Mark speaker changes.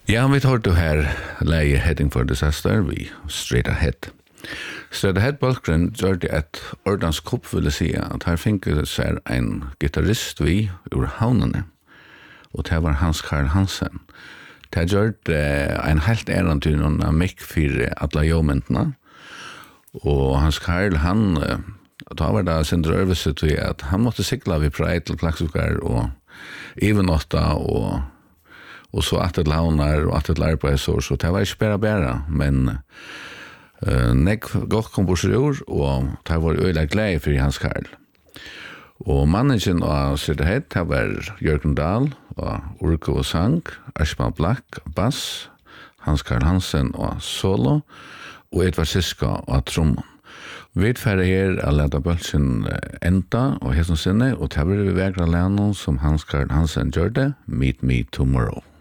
Speaker 1: Ja, vi tar det här läge Heading for Disaster vi Straight Ahead. Straight Ahead Balkren gör det ett ordans kupp vill säga att här finns sig en gitarrist vi ur havnene och det var Hans Karl Hansen. Det gör en helt ärantyr någon mick för alla jomentna och Hans Karl han då var det sin dröjelse till att han måste cykla vid Pride till Klaxvikar och even åtta och så att det launar och att det lär på så det var inte bara men nek gott kompositor och det var öliga glädje för Hans Karl. Och managen av Söderhed det var Jörgen Dahl och Urko och sang, Ashman Black bass, Hans Karl Hansen och solo och Edvard Siska och trummor. Vi färre her att leda bölsen enda och hesson sinne och det var vi vägra länon som Hans Karl Hansen gjorde, Meet Me Tomorrow.